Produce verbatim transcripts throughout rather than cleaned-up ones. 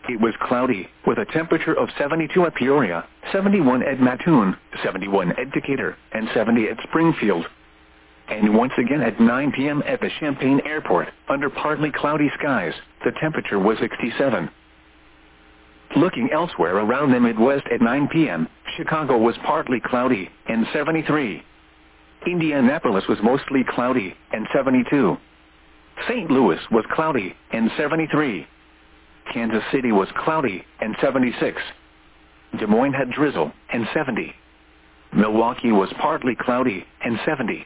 It was cloudy, with a temperature of seventy-two at Peoria, seventy-one at Mattoon, seventy-one at Decatur, and seventy at Springfield. And once again at nine p m at the Champaign Airport, under partly cloudy skies, the temperature was sixty-seven. Looking elsewhere around the Midwest at nine p m, Chicago was partly cloudy, and seventy-three. Indianapolis was mostly cloudy, and seventy-two. Saint Louis was cloudy, and seventy-three. Kansas City was cloudy, and seventy-six. Des Moines had drizzle, and seventy. Milwaukee was partly cloudy, and seventy.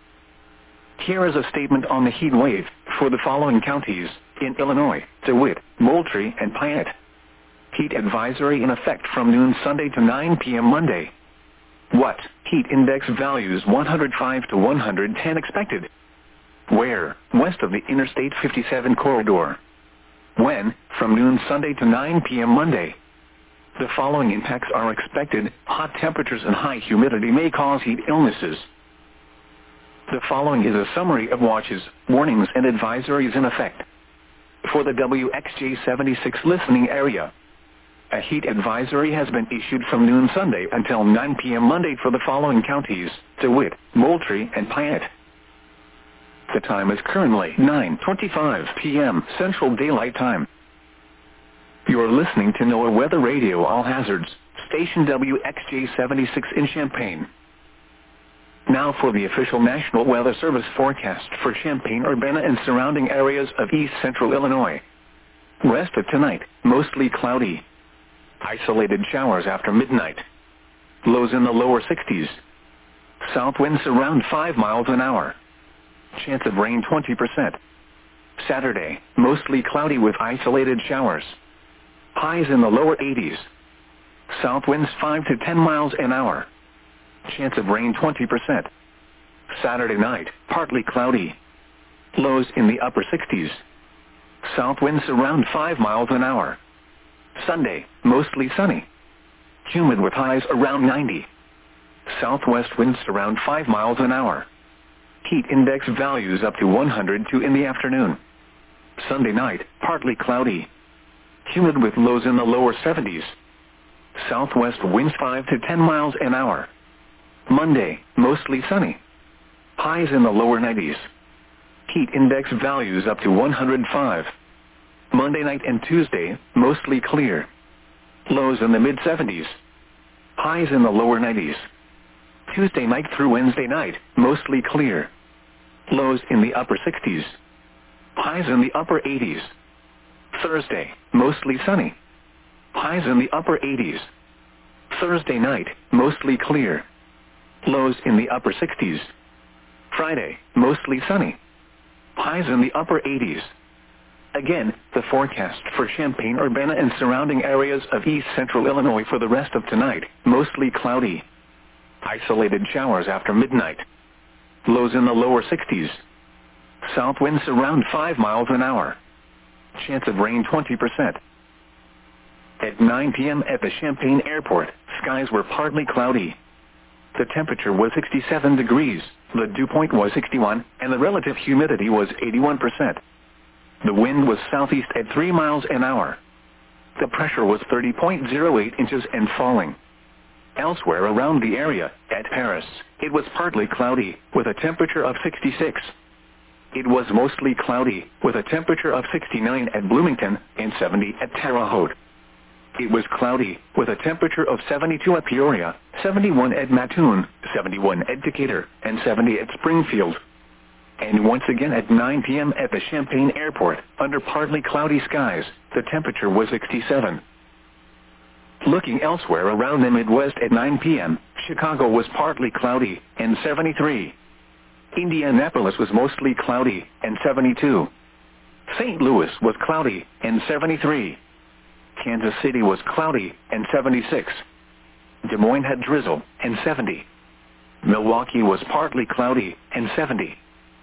Here is a statement on the heat wave for the following counties in Illinois: DeWitt, Moultrie, and Piatt. Heat advisory in effect from noon Sunday to nine p m Monday. What? Heat index values one hundred five to one hundred ten expected. Where? West of the Interstate fifty-seven corridor. When? From noon Sunday to nine p m Monday. The following impacts are expected: hot temperatures and high humidity may cause heat illnesses. The following is a summary of watches, warnings, and advisories in effect. For the W X J seventy-six listening area, a heat advisory has been issued from noon Sunday until nine p m Monday for the following counties: DeWitt, Moultrie, and Piatt. The time is currently nine twenty-five p m Central Daylight Time. You are listening to NOAA Weather Radio All Hazards, station W X J seventy-six in Champaign. Now for the official National Weather Service forecast for Champaign-Urbana and surrounding areas of east central Illinois. Rest of tonight, mostly cloudy. Isolated showers after midnight. Lows in the lower sixties. South winds around five miles an hour. Chance of rain twenty percent. Saturday, mostly cloudy with isolated showers. Highs in the lower eighties. South winds five to ten miles an hour. Chance of rain twenty percent. Saturday night, partly cloudy. Lows in the upper sixties. South winds around five miles an hour. Sunday, mostly sunny. Humid with highs around ninety. Southwest winds around five miles an hour. Heat index values up to one hundred two in the afternoon. Sunday night, partly cloudy. Humid with lows in the lower seventies. Southwest winds five to ten miles an hour. Monday, mostly sunny. Highs in the lower nineties. Heat index values up to one hundred five. Monday night and Tuesday, mostly clear. Lows in the mid seventies. Highs in the lower nineties. Tuesday night through Wednesday night, mostly clear. Lows in the upper sixties. Highs in the upper eighties. Thursday, mostly sunny. Highs in the upper eighties. Thursday night, mostly clear. Lows in the upper sixties. Friday, mostly sunny. Highs in the upper eighties. Again, the forecast for Champaign-Urbana and surrounding areas of east central Illinois for the rest of tonight: mostly cloudy. Isolated showers after midnight. Lows in the lower sixties. South winds around five miles an hour. Chance of rain twenty percent. At nine p m at the Champaign Airport, skies were partly cloudy. The temperature was sixty-seven degrees, the dew point was sixty-one, and the relative humidity was eighty-one percent. The wind was southeast at three miles an hour. The pressure was thirty point zero eight inches and falling. Elsewhere around the area, at Paris, it was partly cloudy, with a temperature of sixty-six. It was mostly cloudy, with a temperature of sixty-nine at Bloomington and seventy at Terre Haute. It was cloudy, with a temperature of seventy-two at Peoria, seventy-one at Mattoon, seventy-one at Decatur, and seventy at Springfield. And once again at nine p m at the Champaign Airport, under partly cloudy skies, the temperature was sixty-seven. Looking elsewhere around the Midwest at nine p m, Chicago was partly cloudy, and seventy-three. Indianapolis was mostly cloudy, and seventy-two. Saint Louis was cloudy, and seventy-three. Kansas City was cloudy, and seventy-six. Des Moines had drizzle, and seventy. Milwaukee was partly cloudy, and seventy.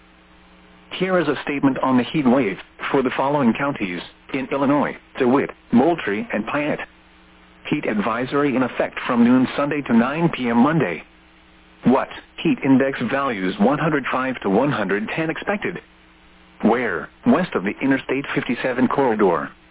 Here is a statement on the heat wave for the following counties in Illinois: DeWitt, Moultrie, and Piatt. Heat advisory in effect from noon Sunday to nine p m Monday. What? Heat index values one hundred five to one hundred ten expected. Where? West of the Interstate fifty-seven corridor.